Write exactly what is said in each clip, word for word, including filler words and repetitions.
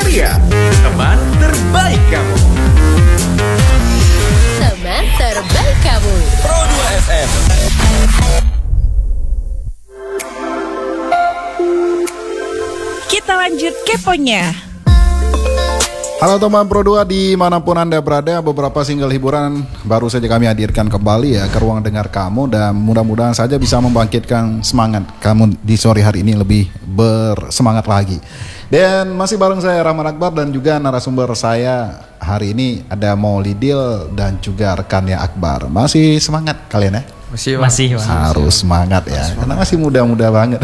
Ceria, teman terbaik kamu. Teman terbaik kamu. Pro dua F M. Kita lanjut keponya. Halo teman Pro dua dimanapun Anda berada, beberapa single hiburan baru saja kami hadirkan kembali ya ke ruang dengar kamu, dan mudah-mudahan saja bisa membangkitkan semangat kamu di sore hari ini lebih bersemangat lagi. Dan masih bareng saya Rahman Akbar dan juga narasumber saya hari ini ada Maulidil dan juga rekannya Akbar. Masih semangat kalian ya? Masih, masih, harus semangat ya, semangat. Karena masih muda-muda banget.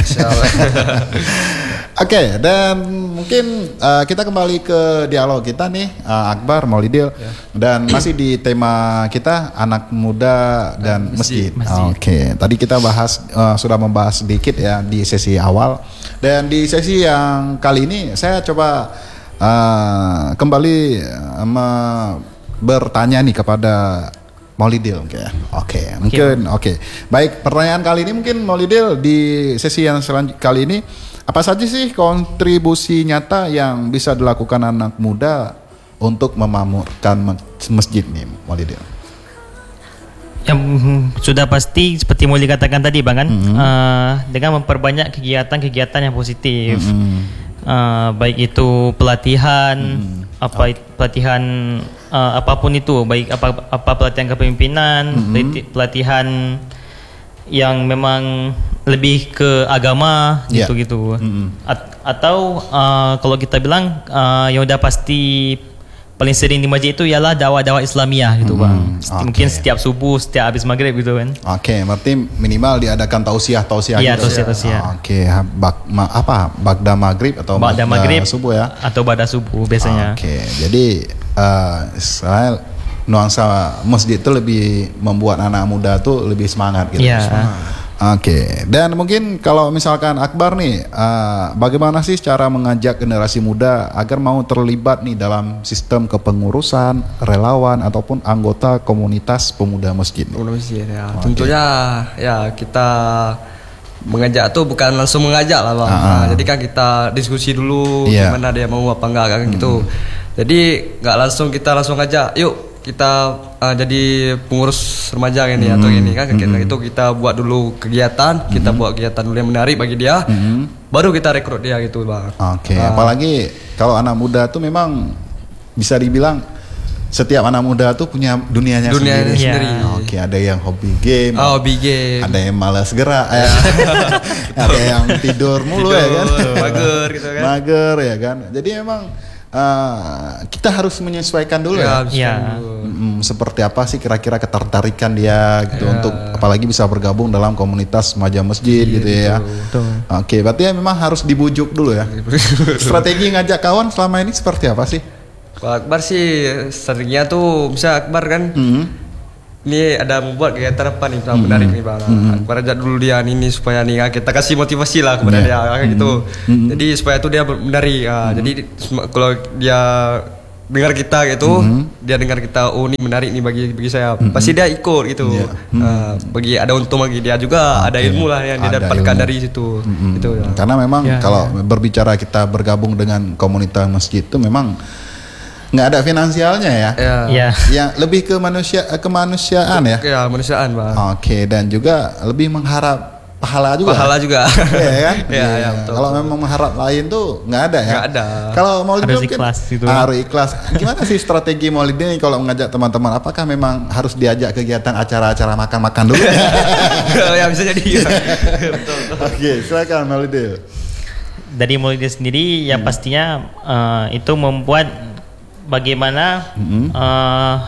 Oke, okay, dan mungkin uh, kita kembali ke dialog kita nih, uh, Akbar, Maulidil, ya. Dan masih di tema kita anak muda dan masjid. masjid. Oke, okay. Tadi kita bahas uh, sudah membahas sedikit ya di sesi awal, dan di sesi yang kali ini saya coba uh, kembali uh, bertanya nih kepada Maulidil, oke, okay. oke, okay. mungkin, oke, okay. Baik. Pertanyaan kali ini mungkin Maulidil di sesi yang selanjutnya kali ini, apa saja sih kontribusi nyata yang bisa dilakukan anak muda untuk memamurkan masjid nih, Maulidil? Yang sudah pasti seperti Mauli katakan tadi, bang kan, mm-hmm. uh, dengan memperbanyak kegiatan-kegiatan yang positif, mm-hmm. uh, baik itu pelatihan, mm-hmm. apa oh. pelatihan uh, apapun itu, baik apa apa pelatihan kepemimpinan, mm-hmm. pelatihan yang memang lebih ke agama, yeah. gitu-gitu. Mm-hmm. At- atau uh, kalau kita bilang uh, yang udah pasti paling sering di masjid itu ialah dakwah-dakwah Islamiah gitu, mm-hmm. bang. Okay. Mungkin setiap subuh, setiap habis maghrib gitu kan. Oke, okay, berarti minimal diadakan tausiah-tausiah. Iya, gitu. tausiah-tausiah. Oke, okay. Bak, ma, apa? Bagda maghrib atau bagda maghrib subuh ya? Atau bagda subuh biasanya. Oke, okay. Jadi uh, saya nuansa masjid itu lebih membuat anak muda tuh lebih semangat gitu. Iya. Oke, okay. Dan mungkin kalau misalkan Akbar nih, uh, bagaimana sih cara mengajak generasi muda agar mau terlibat nih dalam sistem kepengurusan, relawan ataupun anggota komunitas pemuda masjid? Pemuda masjid ya. Okay. Tentunya ya kita mengajak tuh bukan langsung mengajak lah, bang. Uh-huh. Nah, jadi kan kita diskusi dulu, yeah. gimana dia mau apa enggak kan, mm-hmm. gitu. Jadi nggak langsung kita langsung ajak, yuk kita uh, jadi pengurus remaja ini, hmm. atau ini kan, kegiatan hmm. itu kita buat dulu kegiatan, kita hmm. buat kegiatan dulu yang menarik bagi dia, hmm. baru kita rekrut dia gitu, bang. Oke, okay. uh, Apalagi kalau anak muda tuh memang bisa dibilang setiap anak muda tuh punya dunianya dunia sendiri. sendiri. Yeah. Oke, okay. Ada yang hobi game, oh, hobi game, ada yang malas gerak, ya. Ada yang tidur mulu tidur, ya kan, mager gitu kan, mager ya kan. Jadi memang Uh, kita harus menyesuaikan dulu ya, ya. Hmm, seperti apa sih kira-kira ketertarikan dia gitu, ya. Untuk apalagi bisa bergabung dalam komunitas remaja masjid ya, gitu ya. Oke, okay, berarti ya memang harus dibujuk dulu ya. Strategi ngajak kawan selama ini seperti apa sih? Pak Akbar sih seringnya tuh bisa Akbar kan, mm-hmm. ini ada membuat kegiatan apa nih, mm-hmm. menarik nih, bang. Mm-hmm. Akbar ajak dulu dia ini supaya nih kita kasih motivasi lah kepada yeah. dia kayak gitu. Mm-hmm. Jadi supaya tuh dia menarik. Uh, mm-hmm. Jadi kalau dia dengar kita gitu, mm-hmm. dia dengar kita, oh ini menarik nih bagi bagi saya, mm-hmm. pasti dia ikut gitu. Yeah. Mm-hmm. Uh, bagi ada untung bagi dia juga, okay. ada ilmu lah yang dia dapatkan dari situ. Mm-hmm. Gitu, ya. Karena memang yeah, kalau yeah. berbicara kita bergabung dengan komunitas masjid itu memang nggak ada finansialnya ya, ya, ya. Yang lebih ke manusia, kemanusiaan ya, ya manusiaan, bang. Oke, dan juga lebih mengharap pahala juga, pahala juga, ya kan? ya, ya, ya, betul, kalau betul. memang mengharap lain tuh nggak ada ya. Nggak ada. Kalau mau harus ikhlas gitu. Harus ikhlas. Gimana sih strategi Maulid ini kalau mengajak teman-teman? Apakah memang harus diajak kegiatan acara-acara makan-makan dulu? Ya bisa jadi. Ya. Oke, silakan Maulid. Dari Maulid sendiri, ya hmm. pastinya uh, itu membuat bagaimana mm-hmm. uh,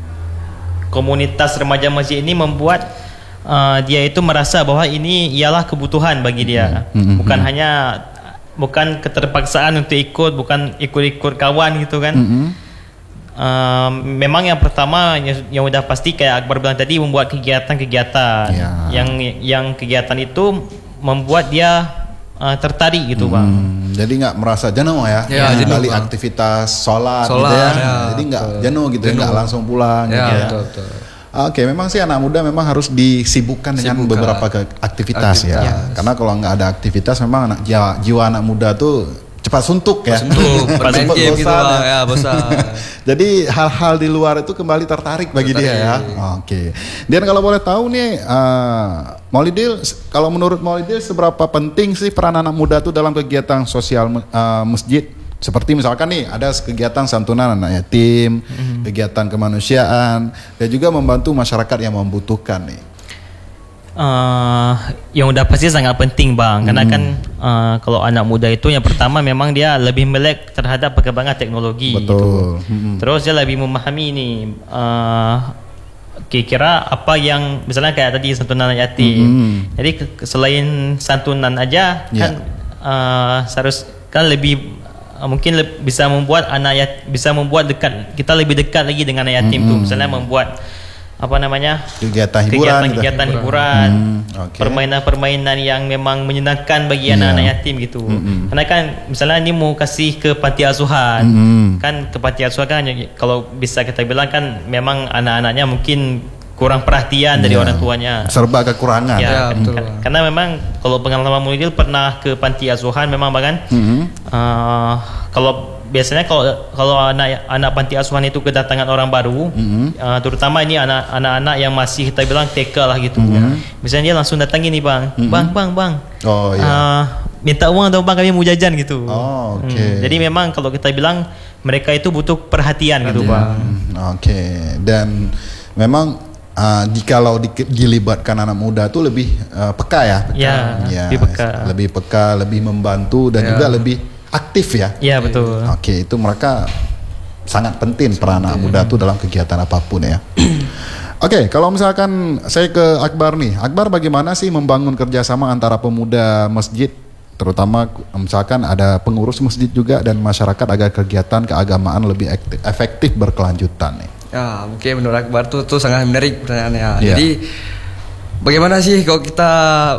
komunitas remaja masjid ini membuat uh, dia itu merasa bahwa ini ialah kebutuhan bagi dia, mm-hmm. bukan hanya bukan keterpaksaan untuk ikut, bukan ikut-ikut kawan gitu kan. Mm-hmm. Uh, memang yang pertama yang, yang udah pasti kayak Akbar bilang tadi, membuat kegiatan-kegiatan yeah. yang yang kegiatan itu membuat dia uh, tertarik gitu, hmm, bang. Jadi nggak merasa jenuh ya, ya kembali aktivitas sholat, sholat gitu ya. ya. Jadi nggak jenuh gitu, nggak langsung pulang. Ya, gitu ya. Betul, betul. Oke, memang sih anak muda memang harus disibukkan dengan Sibukkan. beberapa aktivitas, aktivitas ya. Yes. Karena kalau nggak ada aktivitas, memang anak jiwa, jiwa anak muda tuh cepat suntuk ya. Untuk bermain Cepat game gitu bosan bang, ya. ya bosan. Jadi hal-hal di luar itu kembali tertarik bagi dia ya. Oke. Dan kalau boleh tahu nih, uh, Maulidil, kalau menurut Maulidil seberapa penting sih peran anak muda itu dalam kegiatan sosial uh, masjid? Seperti misalkan nih ada kegiatan santunan anak yatim, mm-hmm. kegiatan kemanusiaan, dan juga membantu masyarakat yang membutuhkan nih. Uh, yang udah pasti sangat penting bang, karena Hmm. kan uh, kalau anak muda itu yang pertama memang dia lebih melek terhadap perkembangan teknologi. Betul. Gitu. Hmm. Terus dia lebih memahami nih uh, kira-kira apa yang misalnya kayak tadi santunan anak yatim. Hmm. Jadi ke- selain santunan aja Ya. kan uh, seharus kan lebih uh, mungkin le- bisa membuat anak yat, bisa membuat dekat kita lebih dekat lagi dengan anak yatim Hmm. tuh, misalnya membuat apa namanya Kegiatan hiburan. kegiatan-kegiatan hiburan, Hmm, okay. permainan-permainan yang memang menyenangkan bagi Yeah. anak-anak yatim gitu. Mm-mm. Karena kan misalnya ni mau kasih ke panti asuhan, Mm-mm. kan ke panti asuhan kan kalau bisa kita bilang kan memang anak-anaknya mungkin kurang perhatian dari Yeah. orang tuanya. Serba kekurangan. Ya, Ya, kan- betul, kan- Bang. karena memang kalau pengalaman Muidil pernah ke panti asuhan memang bahkan Mhm. uh, kalau biasanya kalau kalau anak anak panti asuhan itu kedatangan orang baru, Mhm. uh, terutama ini anak anak-anak yang masih kita bilang T K lah gitu. Mhm. Misalnya dia langsung datang gini bang, Mhm. bang bang bang, Oh ya. uh, minta uang dong bang, kami mau jajan gitu. Oh, oke. Hmm, jadi memang kalau kita bilang mereka itu butuh perhatian gitu bang. Hmm, Oke. Dan memang uh, jikalau di, dilibatkan anak muda itu lebih uh, peka ya. Ya, lebih peka. Lebih peka, lebih membantu dan Ya. juga lebih aktif ya. Ya betul. Oke, itu mereka sangat penting peran anak muda itu dalam kegiatan apapun ya. Oke, kalau misalkan saya ke Akbar nih, Akbar bagaimana sih membangun kerjasama antara pemuda masjid, terutama misalkan ada pengurus masjid juga dan masyarakat agar kegiatan keagamaan lebih aktif- efektif berkelanjutan nih. Ya, mungkin menurut Akbar tuh tuh sangat menarik pertanyaannya. Iya. Jadi bagaimana sih kalau kita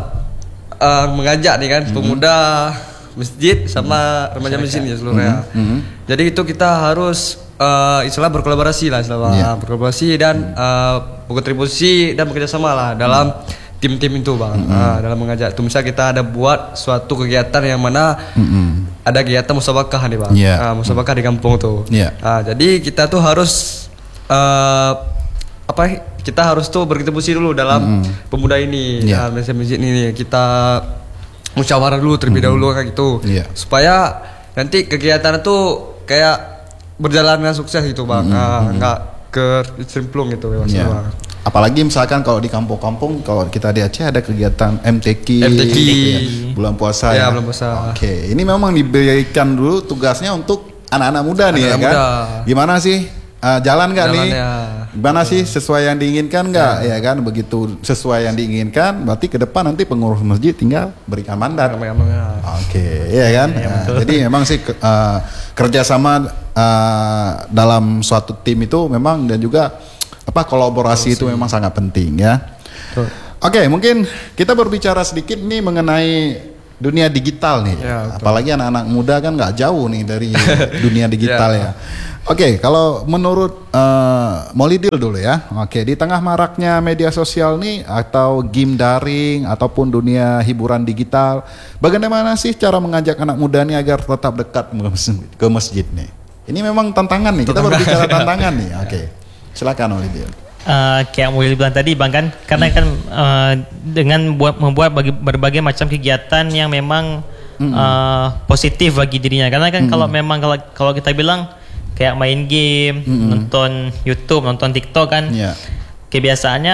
uh, mengajak nih kan pemuda masjid sama remaja masjid ya seluruhnya. Mhm. Jadi itu kita harus uh, istilah berkolaborasi lah, istilah Iya. berkolaborasi dan uh, berkontribusi dan bekerja sama lah dalam tim-tim itu bang. Nah, dalam mengajak itu misalnya kita ada buat suatu kegiatan yang mana Mhm. ada kegiatan musabakah nih bang. Iya. Nah, musabakah di kampung tuh. Iya. Nah, jadi kita tuh harus uh, apa? Kita harus tuh berkontribusi dulu dalam pemuda ini, Iya. dalam masjid ini kita musyawarah dulu terlebih dahulu kayak gitu, Iya. supaya nanti kegiatan itu kayak berjalan dengan sukses gitu bang, nah, nggak ke cemplung gitu ya, Ya. bang. Apalagi misalkan kalau di kampung-kampung, kalau kita di Aceh ada kegiatan M T Q, M T Q. gitu ya, bulan puasa Ya, ya. bulan puasa. Oke, ini memang diberikan dulu tugasnya untuk anak-anak muda nih ya Anak-anak kan. muda. Gimana sih? Uh, jalan nggak nih? Jalannya. Gimana sih sesuai yang diinginkan nggak? Ya. kan, begitu sesuai yang diinginkan, berarti ke depan nanti pengurus masjid tinggal berikan mandat. Ramai-ramai. Oke, iya kan. Nah, jadi memang sih ke- uh, kerjasama uh, dalam suatu tim itu memang dan juga apa kolaborasi itu memang sangat penting ya. Oke, mungkin kita berbicara sedikit nih mengenai dunia digital nih. Ya, betul. Apalagi anak-anak muda kan nggak jauh nih dari dunia digital ya. Oke, kalau menurut uh, Maulidil dulu ya. Oke, di tengah maraknya media sosial nih atau game daring ataupun dunia hiburan digital, bagaimana sih cara mengajak anak muda nih agar tetap dekat ke masjid, ke masjid nih? Ini memang tantangan nih. Kita berbicara tantangan nih. Oke, silakan Maulidil. Uh, kayak Muil bilang tadi bang kan, karena kan uh, dengan buat membuat bagi, berbagai macam kegiatan yang memang uh, positif bagi dirinya, karena kan kalau memang kalau kalau kita bilang kayak main game, nonton YouTube, nonton TikTok kan, Ya. kebiasaannya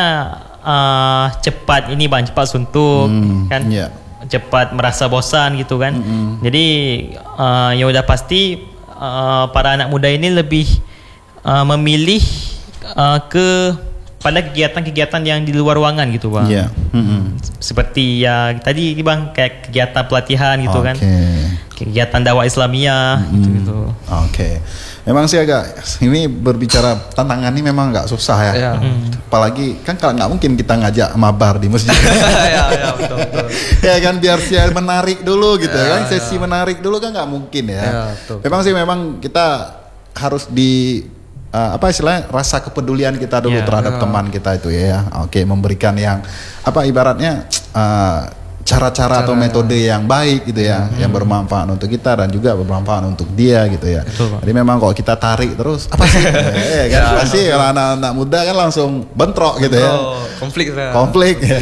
uh, cepat ini bang, cepat suntuk Hmm, kan, ya. cepat merasa bosan gitu kan. Jadi uh, ya udah pasti uh, para anak muda ini lebih uh, memilih uh, ke pada kegiatan-kegiatan yang di luar ruangan gitu bang. Ya. Mm-mm. Seperti ya tadi bang kayak kegiatan pelatihan gitu kan, Oke. kegiatan dakwah Islamiyah gitu gitu. Oke, memang sih agak ini berbicara tantangan ini memang nggak susah ya. Ya. Apalagi kan kalau nggak mungkin kita ngajak mabar di masjid. ya, ya, betul, betul. Ya kan biar dia menarik dulu gitu ya, kan sesi menarik dulu kan nggak mungkin ya. Ya, betul. Memang sih memang kita harus di uh, apa istilahnya rasa kepedulian kita dulu Ya. terhadap Ya. teman kita itu ya. Oke, memberikan yang apa ibaratnya uh, cara-cara atau Cara- metode yang baik gitu ya, yang bermanfaat untuk kita dan juga bermanfaat untuk dia gitu ya. Betul, Pak. Jadi memang kalau kita tarik terus apa sih? eh, kan pasti kalau anak-anak muda kan langsung bentrok gitu ya. Oh, konflik lah. Konflik ya.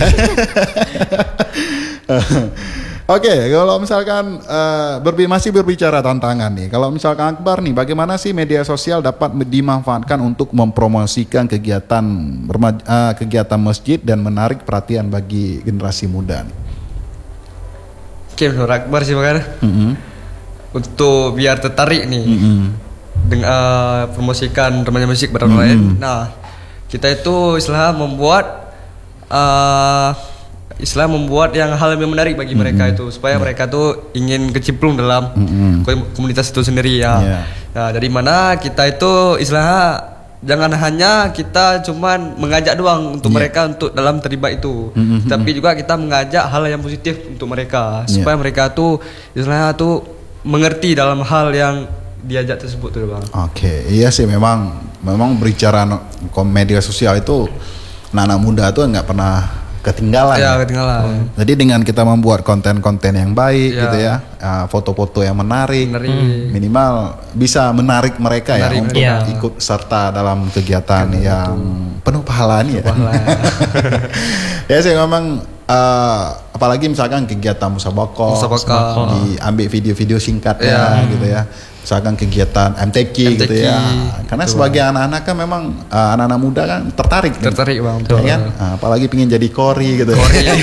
Oke, kalau misalkan eh, berbi- masih berbicara tantangan nih, kalau misalkan Akbar nih, bagaimana sih media sosial dapat dimanfaatkan untuk mempromosikan kegiatan berma- eh, kegiatan masjid dan menarik perhatian bagi generasi muda nih? Oke, menurut Akbar sih makanya Mm-mm. untuk biar tertarik nih Mm-mm. dengan uh, promosikan remaja musik bernama lain. Nah, kita itu istilah membuat uh, istilah membuat yang hal yang menarik bagi mereka itu supaya mereka tuh ingin kecemplung dalam Mm-mm. kom- komunitas itu sendiri ya. Yeah. Nah, dari mana kita itu istilah jangan hanya kita cuman mengajak doang untuk Yeah. mereka untuk dalam terlibat itu, Mm-mm. tapi juga kita mengajak hal yang positif untuk mereka Yeah. supaya mereka tuh istilahnya tuh mengerti dalam hal yang diajak tersebut tuh bang. Oke, iya sih memang memang berbicara no- kom- media sosial itu anak-anak muda tuh nggak pernah ketinggalan. Ya ya. ketinggalan. Jadi dengan kita membuat konten-konten yang baik Ya. gitu ya, uh, foto-foto yang menarik, Menarik. minimal bisa menarik mereka ya Menarik untuk mereka. ikut serta dalam kegiatan yang penuh pahala nih ya. Ya sih memang uh, apalagi misalkan kegiatan musabaqah, Musabaqah. diambil video-video singkatnya Ya. gitu ya. Misalkan kegiatan M T Q, M T Q, gitu ya. Karena betul. sebagai anak-anak kan memang uh, anak-anak muda kan tertarik nih. Tertarik bang. Ya kan? Nah, apalagi pingin jadi kori gitu.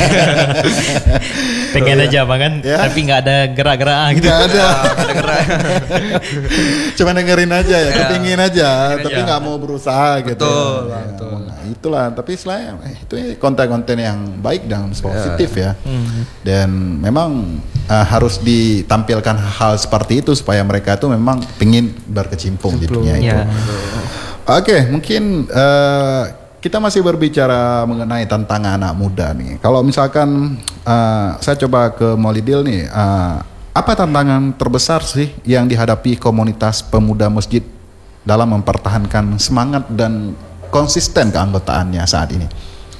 Pengen aja bang kan, Ya. tapi nggak ada gerak-gerak gitu. Nggak ada. Ada gerak. Cuma dengerin aja ya, Ya. kepingin aja, tapi aja. nggak mau berusaha gitu. Betul, ya. betul. Nah, itulah. Tapi selain eh, itu konten-konten yang baik dan positif ya. Dan memang uh, harus ditampilkan hal seperti itu supaya mereka tuh memang pingin berkecimpung di dunia itu. Ya. Oke, mungkin eh, kita masih berbicara mengenai tantangan anak muda nih. Kalau misalkan eh, saya coba ke Maulidil nih, eh, apa tantangan terbesar sih yang dihadapi komunitas pemuda masjid dalam mempertahankan semangat dan konsisten keanggotaannya saat ini?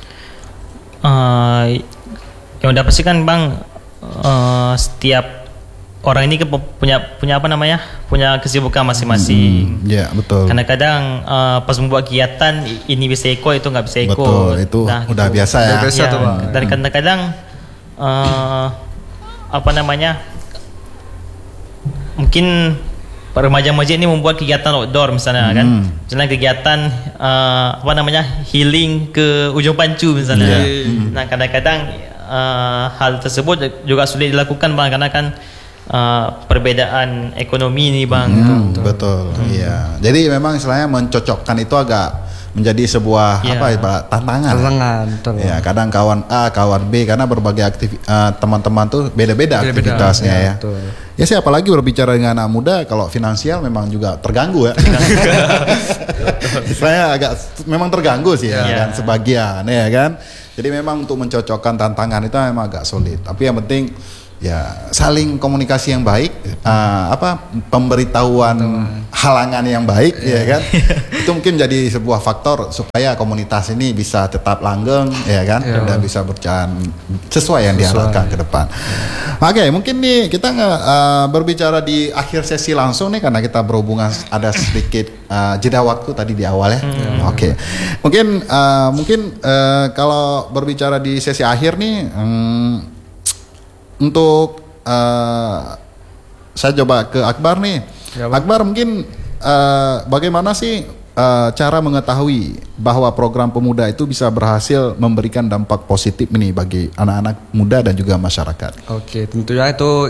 Uh, yang udah pasti kan bang, uh, setiap orang ini ke- punya punya apa namanya, punya kesibukan masing-masing. Ya, betul. Kadang-kadang uh, pas membuat kegiatan i- ini bisa ikut, itu nggak bisa ikut. Betul, itu udah gitu. biasa ya. Udah biasa Ya, tuh, Bang. dan kadang-kadang uh, apa namanya, mungkin remaja masjid ini membuat kegiatan outdoor misalnya kan, misalnya kegiatan uh, apa namanya, healing ke ujung pancu misalnya. Yeah. Nah kadang-kadang uh, hal tersebut juga sulit dilakukan bang, karena kan uh, perbedaan ekonomi nih bang. Hmm, betul, iya. Jadi memang istilahnya mencocokkan itu agak menjadi sebuah Iya. apa ibarat tantangan. Tantangan, betul. Ya, kadang kawan A, kawan B, karena berbagai aktif eh, teman-teman tuh beda-beda Beda-beda, aktivitasnya ya, ya. betul. Ya sih, apalagi berbicara dengan anak muda, kalau finansial memang juga terganggu ya. Istilahnya agak memang terganggu sih ya, Iya. kan sebagian ya kan. Jadi memang untuk mencocokkan tantangan itu memang agak sulit. Tapi yang penting ya saling komunikasi yang baik, eh, apa pemberitahuan halangan yang baik ya kan. Itu mungkin jadi sebuah faktor supaya komunitas ini bisa tetap langgeng ya kan, Ya. dan bisa berjalan sesuai yang diharapkan ke depan. Oke, mungkin nih kita nge, eh, berbicara di akhir sesi langsung nih, karena kita berhubungan ada sedikit eh, jeda waktu tadi di awal ya. Oke, mungkin eh, mungkin eh, kalau berbicara di sesi akhir nih. hmm, Untuk uh, saya coba ke Akbar nih. Ya, Bang. Akbar, mungkin uh, bagaimana sih uh, cara mengetahui bahwa program pemuda itu bisa berhasil memberikan dampak positif nih bagi anak-anak muda dan juga masyarakat? Oke, tentunya itu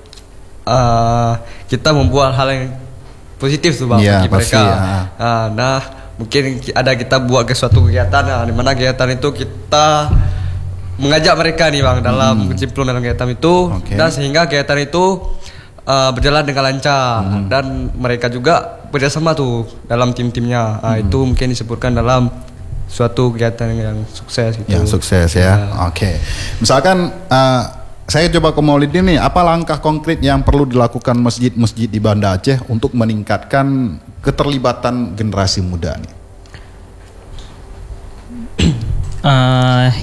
uh, kita membuat hal yang positif tuh bang Iya, bagi pasti, mereka. ya. Nah, nah, mungkin ki- ada kita buat ke suatu kegiatan, nah, di mana kegiatan itu kita mengajak mereka nih bang dalam kecemplung dalam kegiatan itu, Oke. dan sehingga kegiatan itu uh, berjalan dengan lancar dan mereka juga bekerjasama tuh dalam tim-timnya. Nah, itu mungkin disebutkan dalam suatu kegiatan yang sukses gitu. Yang sukses ya. Oke. Misalkan uh, saya coba ke Maulidin nih, apa langkah konkret yang perlu dilakukan masjid-masjid di Banda Aceh untuk meningkatkan keterlibatan generasi muda nih? Uh,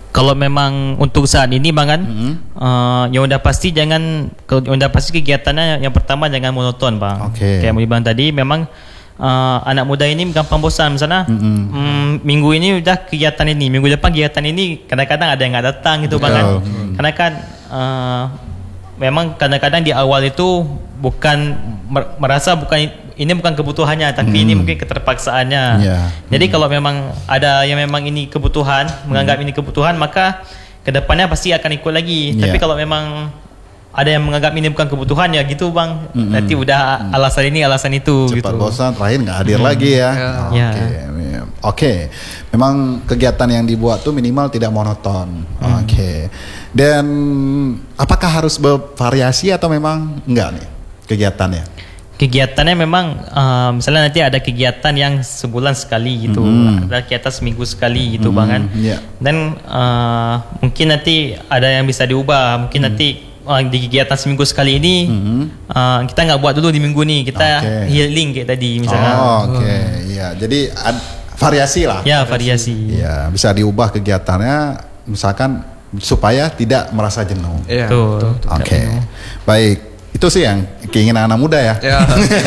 Kalau memang untuk saat ini bang kan, mm-hmm. uh, yang udah pasti jangan, yang udah pasti kegiatannya yang pertama jangan monoton bang. Okay. Kayak bilang tadi, memang uh, anak muda ini gampang bosan. Misalnya mm-hmm. um, minggu ini udah kegiatan ini, minggu depan kegiatan ini, kadang-kadang ada yang nggak datang gitu bang kan. Mm-hmm. Karena kan uh, memang kadang-kadang di awal itu bukan merasa bukan ini bukan kebutuhannya, tapi hmm. ini mungkin keterpaksaannya. Yeah. Jadi hmm. kalau memang ada yang memang ini kebutuhan, hmm. menganggap ini kebutuhan, maka kedepannya pasti akan ikut lagi. Yeah. Tapi kalau memang ada yang menganggap ini bukan kebutuhan, ya gitu bang. Hmm. Nanti udah alasan ini, alasan itu. Cepat gitu. bosan, terakhir nggak hadir hmm. lagi ya. Yeah. Oke, yeah. okay. okay. Memang kegiatan yang dibuat tuh minimal tidak monoton. Hmm. Oke. Okay. Dan apakah harus bervariasi atau memang enggak nih kegiatannya? Kegiatannya memang uh, misalnya nanti ada kegiatan yang sebulan sekali gitu, mm-hmm. ada kegiatan seminggu sekali gitu mm-hmm. bang kan. Yeah. Dan uh, mungkin nanti ada yang bisa diubah, mungkin mm-hmm. nanti uh, di kegiatan seminggu sekali ini mm-hmm. uh, kita nggak buat dulu di minggu nih, kita okay. healing kayak tadi misalnya. Oh, oke, okay. ya jadi ad- variasi lah. Ya variasi. Ya bisa diubah kegiatannya, misalkan supaya tidak merasa jenuh. Iya. Oke, okay. Baik. Itu sih yang keinginan anak muda ya. Ya.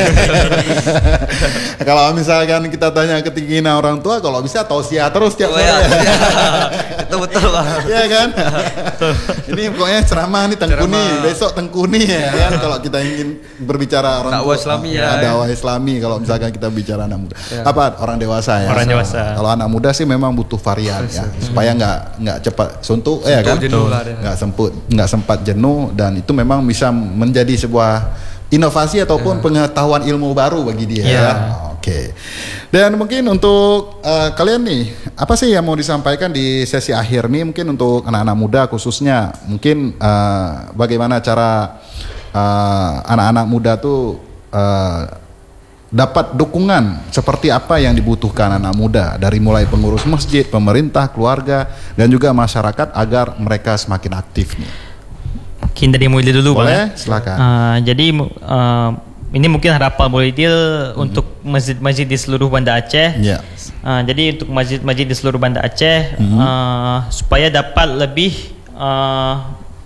Kalau misalkan kita tanya keinginan orang tua, kalau bisa tausiah terus tiap sore. Oh, ya. Itu betul Bang. Iya kan? Ini pokoknya ceramah nih Tengkuni, ceramah. Besok Tengkuni ya kan. Kalau kita ingin berbicara orang dakwah Islami ya. Dakwah Islami kalau misalkan kita bicara anak muda. Ya. Apa orang dewasa ya? Orang dewasa. Kalau anak muda sih memang butuh varian ya, supaya nggak nggak cepat suntuk, ya kan? Nggak semput, nggak sempat jenuh, dan itu memang bisa menjadi sebuah inovasi ataupun yeah. pengetahuan ilmu baru bagi dia. Yeah. Ya? Oke. Okay. Dan mungkin untuk uh, kalian nih, apa sih yang mau disampaikan di sesi akhir nih? Mungkin untuk anak-anak muda khususnya, mungkin uh, bagaimana cara uh, anak-anak muda tuh uh, dapat dukungan seperti apa yang dibutuhkan anak muda dari mulai pengurus masjid, pemerintah, keluarga, dan juga masyarakat agar mereka semakin aktif nih. Mungkin dari Muidil dulu boleh, Bang. Silakan. Uh, jadi uh, ini mungkin harapan Muidil hmm. untuk masjid-masjid di seluruh Banda Aceh. Yeah. Uh, jadi untuk masjid-masjid di seluruh Banda Aceh hmm. uh, supaya dapat lebih uh,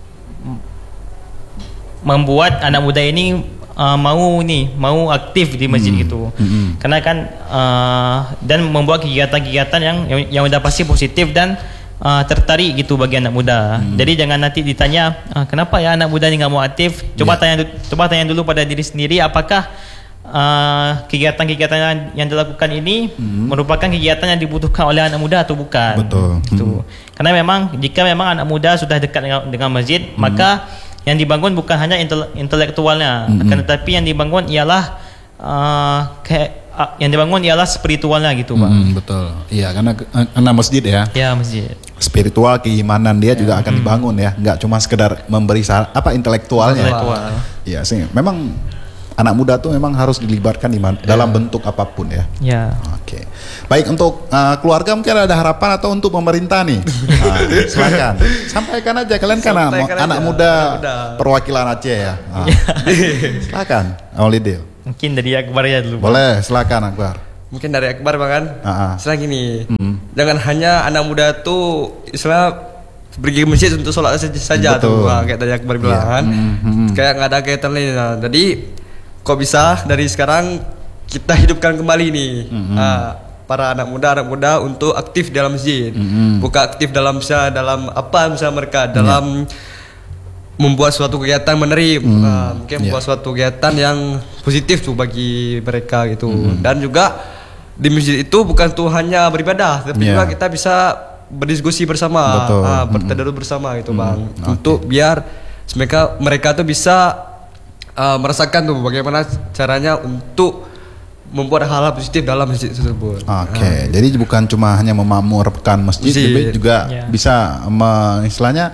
membuat anak muda ini uh, mau nih mau aktif di masjid hmm. gitu. Hmm. Karena kan uh, dan membuat kegiatan-kegiatan yang yang, yang udah pasti positif dan Uh, tertarik gitu bagi anak muda. Hmm. Jadi jangan nanti ditanya uh, kenapa ya anak muda ni nggak mau aktif. Coba yeah. tanya, coba tanya dulu pada diri sendiri, apakah uh, kegiatan-kegiatan yang, yang dilakukan ini hmm. merupakan kegiatan yang dibutuhkan oleh anak muda atau bukan? Betul. Gitu. Hmm. Karena memang jika memang anak muda sudah dekat dengan, dengan masjid, hmm. maka yang dibangun bukan hanya intele, intelektualnya, hmm. akan tetapi yang dibangun ialah uh, kayak yang dibangun ialah spiritualnya gitu Pak. Hmm, betul. Iya, karena karena masjid ya. Ya masjid. Spiritual, keimanan dia ya. juga akan hmm. dibangun ya, nggak cuma sekedar memberi syarat, apa intelektualnya. Intelektual. Iya sih, memang anak muda tuh memang harus dilibatkan di man- ya. dalam bentuk apapun ya. Ya. Oke. Baik, untuk uh, keluarga mungkin ada harapan atau untuk pemerintah nih. Nah, silakan. Sampaikan aja, kalian kan anak, anak muda perwakilan Aceh ya. Nah. Silakan, Maulidil. Mungkin dari Akbar ya dulu. Boleh, silakan Akbar. Mungkin dari Akbar Bang kan. Uh-huh. Istilah gini. Mm. Jangan hanya anak muda tuh istilah pergi ke masjid untuk sholat saja Betul. tuh. Nah, kayak tadi Akbar bilang yeah. kan. Mm-hmm. Kayak nggak ada kaitan lain. Nah, jadi kok bisa dari sekarang kita hidupkan kembali nih. Mm-hmm. Nah, para anak muda anak muda untuk aktif dalam masjid. Mm-hmm. Bukan aktif dalam misalnya dalam apa misalnya mereka dalam yeah. membuat suatu kegiatan menerima, hmm, uh, mungkin membuat yeah. suatu kegiatan yang positif tuh bagi mereka gitu. Hmm. Dan juga di masjid itu bukan tuh hanya beribadah, tapi yeah. juga kita bisa berdiskusi bersama, uh, bertadarus hmm. bersama gitu hmm. Bang. Okay. Untuk biar mereka mereka tuh bisa uh, merasakan tuh bagaimana caranya untuk membuat hal-hal positif dalam masjid tersebut. Oke, okay. uh, jadi bukan cuma hanya memakmurkan masjid, masjid. tapi juga yeah. bisa me, istilahnya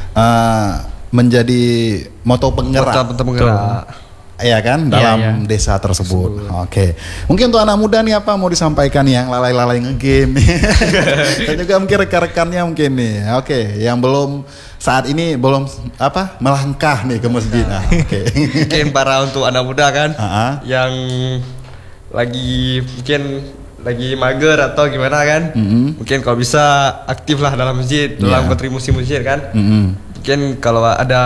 uh, menjadi moto penggerak, moto penggerak, iya kan, dalam ya, ya. desa tersebut. Oke, okay. Mungkin untuk anak muda nih apa mau disampaikan yang lalai-lalai ngegame, dan juga mungkin rekan-rekannya mungkin nih. Oke, okay. Yang belum saat ini belum apa melangkah nih ke masjid. Nah, Oke, okay. Mungkin para untuk anak muda kan, uh-huh. yang lagi mungkin lagi mager atau gimana kan, Mm-hmm. mungkin kalau bisa aktif lah dalam masjid, dalam Yeah. kontribusi masjid kan. Mm-hmm. Mungkin kalau ada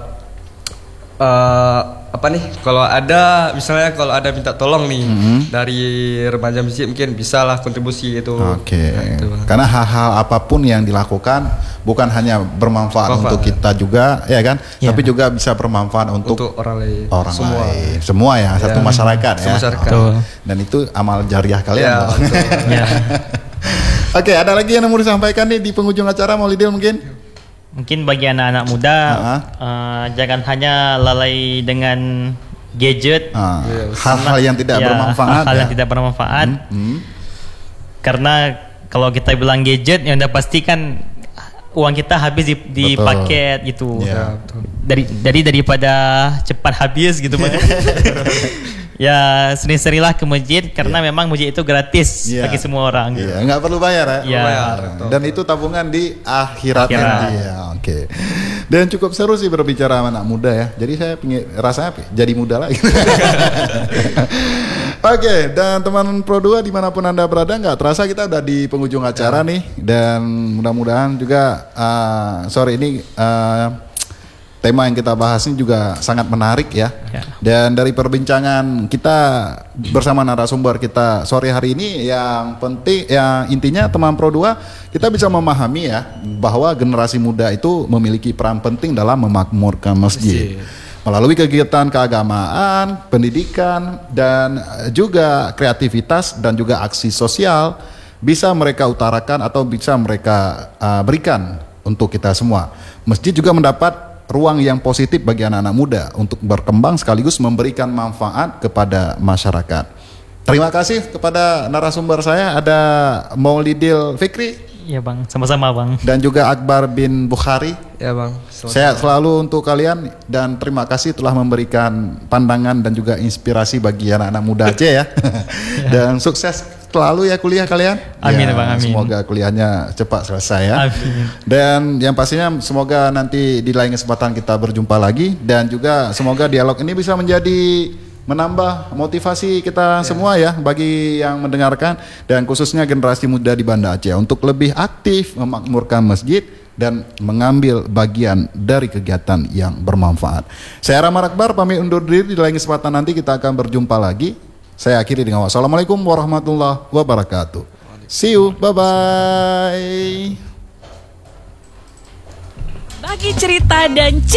uh, apa nih, kalau ada misalnya kalau ada minta tolong nih Mm-hmm. dari remaja masjid, mungkin bisa lah kontribusi itu. Oke, Nah, itu, Bang. karena hal-hal apapun yang dilakukan bukan hanya bermanfaat Bermanfaat, untuk ya. kita juga, ya kan, Ya. tapi juga bisa bermanfaat untuk, untuk orang lain, orang semua. lain, semua ya, satu Ya. masyarakat ya. Semasyarakat. Oh. Dan itu amal jariah kalian. Ya, loh. betul. Ya. Oke, ada lagi yang mau disampaikan nih di penghujung acara, Maulidil mungkin? Mungkin bagi anak-anak muda Ha-ha. uh, jangan hanya lalai dengan gadget, Ah, Yes. hal-hal yang tidak ya, bermanfaat. hal ya. yang tidak bermanfaat. Hmm. Karena kalau kita bilang gadget, yang udah pasti kan uang kita habis di, di Betul. paket gitu. Ya. Ya, betul. Dari dari daripada cepat habis gitu Bang. Ya sering-seringlah ke masjid karena memang masjid itu gratis Iya. bagi semua orang. Iya, nggak perlu bayar ya. Iya. Bayar, betul. Dan itu tabungan di akhirat Akhirat. nanti ya. Oke. Dan cukup seru sih berbicara sama anak muda ya. Jadi saya pingin rasanya jadi muda lagi. Oke, dan teman Pro dua dimanapun Anda berada, nggak terasa kita udah di penghujung acara nih. Dan mudah-mudahan juga uh, sore ini uh, tema yang kita bahas ini juga sangat menarik ya. Ya. Dan dari perbincangan kita bersama narasumber kita sore hari ini, yang penting, yang intinya teman Pro dua, kita bisa memahami ya bahwa generasi muda itu memiliki peran penting dalam memakmurkan masjid. Melalui kegiatan keagamaan, pendidikan, dan juga kreativitas dan juga aksi sosial bisa mereka utarakan atau bisa mereka uh, berikan untuk kita semua. Masjid juga mendapat ruang yang positif bagi anak-anak muda untuk berkembang sekaligus memberikan manfaat kepada masyarakat. Terima kasih kepada narasumber saya, ada Maulidil Fikri Iya Bang, sama-sama Bang. dan juga Akbar bin Bukhari. Ya bang. Selamat Sehat selalu untuk kalian dan terima kasih telah memberikan pandangan dan juga inspirasi bagi anak-anak muda Aceh ya. Dan sukses selalu ya kuliah kalian. Amin, Ya, Bang, amin. Semoga kuliahnya cepat selesai ya. Amin. Dan yang pastinya semoga nanti di lain kesempatan kita berjumpa lagi dan juga semoga dialog ini bisa menjadi menambah motivasi kita semua ya bagi yang mendengarkan dan khususnya generasi muda di Banda Aceh untuk lebih aktif memakmurkan masjid dan mengambil bagian dari kegiatan yang bermanfaat. Saya Rahman Akbar pamit undur diri, di lain kesempatan nanti kita akan berjumpa lagi. Saya akhiri dengan wassalamualaikum warahmatullahi wabarakatuh. See you, bye bye. Bagi cerita dan